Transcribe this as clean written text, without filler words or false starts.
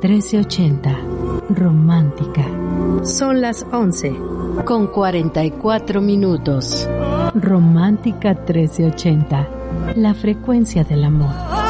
1380. Romántica. Son las 11:44. Romántica 1380. La frecuencia del amor.